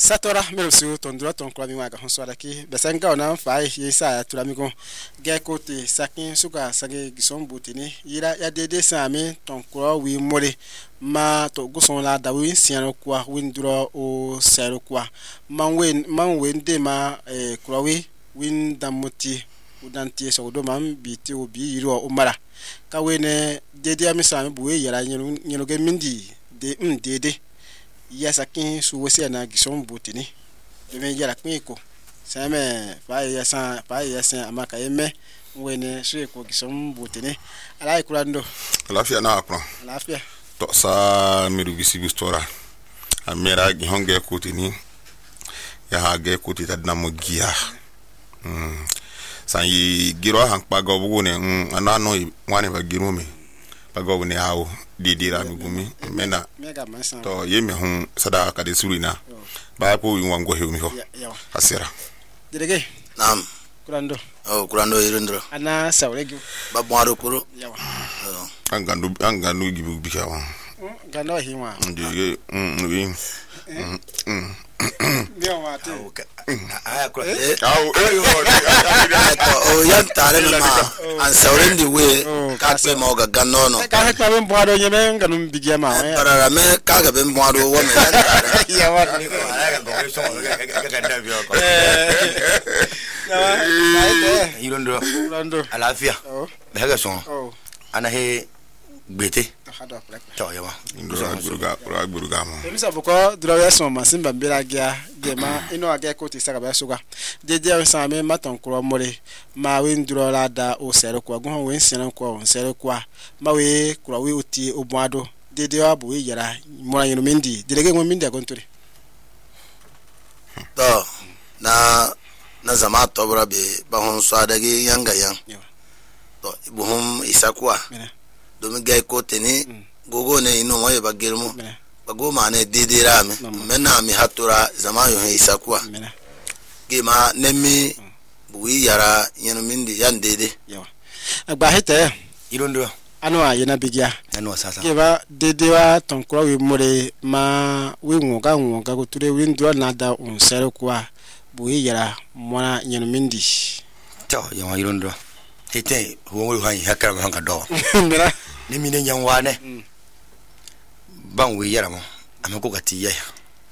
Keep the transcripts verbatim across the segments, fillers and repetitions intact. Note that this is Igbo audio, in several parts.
Satora merusu tondura tonkwa mi waka honswara ki besenga ona fa yesa turamigo gekoti sakin suka sage gisombutini yira ya dede sami tonkwa wi mole ma to guson la dawi siano kwa winduro o sero kwa manwen manwen de ma e krawi win damuti udanti so do mam biti obi yiro o mara ka wene dede ami sami buwe yara nyino nyino ge mindi de um dede yasa kin su wese na gison butini de me yara kwiko same fa yasa fa yasa amaka yeme wene su ko gison butini ala ikurando Alafia na akro alafia to sa miru bisi bistora amera gi honge kutini ya hage kuti tadna mogia mm san yi giro han pago bugune anano wane ba giro me pago ne hawo didira mi gumi mena to yemi hun sada ka de surina ba ko wi wango hew mi ho asira direge Naam. kurando Oh, kurando irindro. ana sawregu Ba mwaro kuro. yawa angandu angandu gibi bikawa gando hiwa ndi mm wi mm ndio mate Aya kuro. aw Oh, yan tare ma. An sawrendi we ka pe mo ga ganno no. ka ha pa mbo ado nyeme nganu bigia ma Para me ka ga be mwaro wo me yan tare. yawa Irindro. kurando Alafia. oh Daga son. oh Ana he gbete. hado plek To yawa. ndura guruga guruga guruga mo emisa boko drawe son masin bambira gia gema ino age ko ti saka ba suga de de same maton kro mole ma we nduro la da o sere ko gun we nsen ko on sere ko ma we kro we uti obuado de de abu we yara mora yinu mindi de de ngo mindi agonturi To na na zama tobra be ba hon so adage yanga yan. To ibuhum isakwa. mena Domi gai ko teni gogo ne ino moye ba girmu. mena Bago mane didira me mena mi hatura zama yo isakwa. mena Gema nemi buwi yara yenu mindi yan dede. yawa agba hete Irondo anu a yena bigia nanu sasa. geba de de wa ton kro we mole ma we ngoga ngoga ko ture we nduro na da on sere ko bu yara mona yinu mindi To yama irondo. Hete huwo han hakara han ka do. mena Nemi ne nyan wane. Ban wi yara mo. Amako gati ye.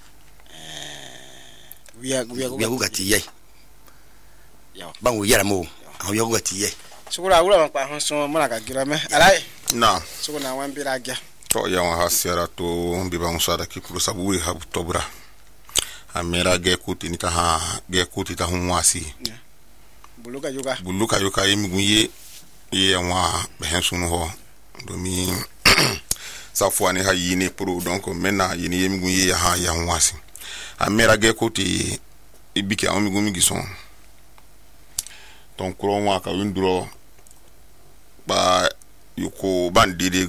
we are we Wi are ko gati ye. yawa Ban wi yara mo. Awo yo gati ye. sukura wura man pa hon so mona ka gira me alai na sukuna wan bira gya to yawa hasira to biba musada ki kuru sabu we habu tobra amera ge kuti ni ta ha ge kuti ta hunwasi buluka yuga buluka yoka yemi gunye ye wa behen sunu ho domi safwa ne ha yini pro donc mena yini yemi gunye ya ha ya hunwasi amera ge kuti ibiki awmi gumi gison ton kuro wa ka windro ba yuko bandide